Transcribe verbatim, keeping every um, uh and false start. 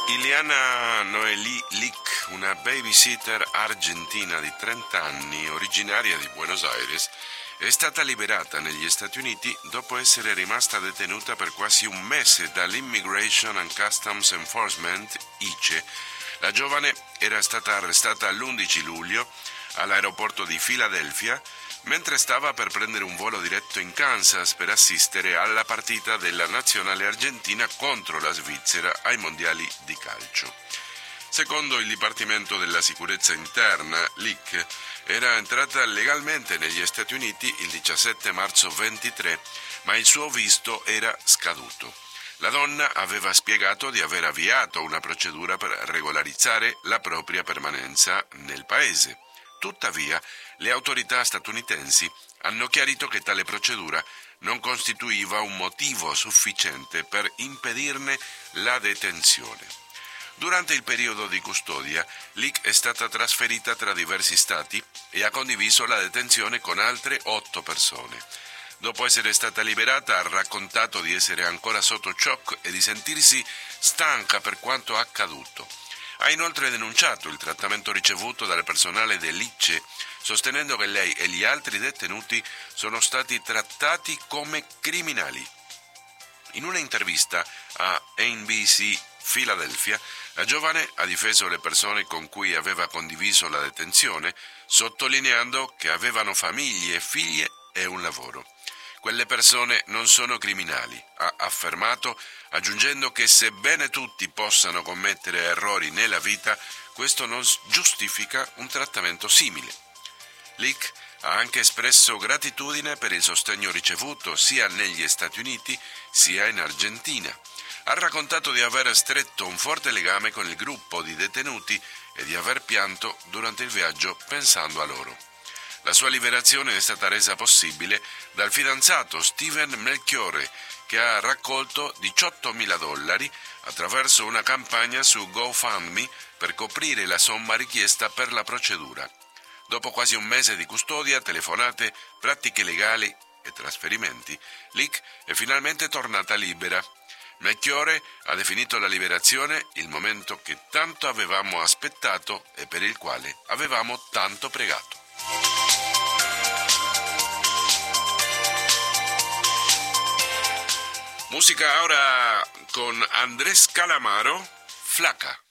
Iliana Noelì Lick, una babysitter argentina di trenta anni, originaria di Buenos Aires, è stata liberata negli Stati Uniti dopo essere rimasta detenuta per quasi un mese dall'Immigration and Customs Enforcement, I C E. La giovane era stata arrestata l'undici luglio all'aeroporto di Filadelfia mentre stava per prendere un volo diretto in Kansas per assistere alla partita della nazionale argentina contro la Svizzera ai mondiali di calcio. Secondo il Dipartimento della Sicurezza Interna, Lick era entrata legalmente negli Stati Uniti il diciassette marzo ventitré, ma il suo visto era scaduto. La donna aveva spiegato di aver avviato una procedura per regolarizzare la propria permanenza nel paese. Tuttavia, le autorità statunitensi hanno chiarito che tale procedura non costituiva un motivo sufficiente per impedirne la detenzione. Durante il periodo di custodia, Lick è stata trasferita tra diversi stati e ha condiviso la detenzione con altre otto persone. Dopo essere stata liberata, ha raccontato di essere ancora sotto shock e di sentirsi stanca per quanto accaduto. Ha inoltre denunciato il trattamento ricevuto dal personale dell'I C E, sostenendo che lei e gli altri detenuti sono stati trattati come criminali. In un'intervista a N B C Philadelphia, la giovane ha difeso le persone con cui aveva condiviso la detenzione, sottolineando che avevano famiglie, figlie e un lavoro. Quelle persone non sono criminali, ha affermato, aggiungendo che sebbene tutti possano commettere errori nella vita, questo non giustifica un trattamento simile. Lick ha anche espresso gratitudine per il sostegno ricevuto sia negli Stati Uniti sia in Argentina. Ha raccontato di aver stretto un forte legame con il gruppo di detenuti e di aver pianto durante il viaggio pensando a loro. La sua liberazione è stata resa possibile dal fidanzato Steven Melchiorre, che ha raccolto diciottomila dollari attraverso una campagna su GoFundMe per coprire la somma richiesta per la procedura. Dopo quasi un mese di custodia, telefonate, pratiche legali e trasferimenti, Lick è finalmente tornata libera. Melchiorre ha definito la liberazione il momento che tanto avevamo aspettato e per il quale avevamo tanto pregato. Música ahora con Andrés Calamaro, Flaca.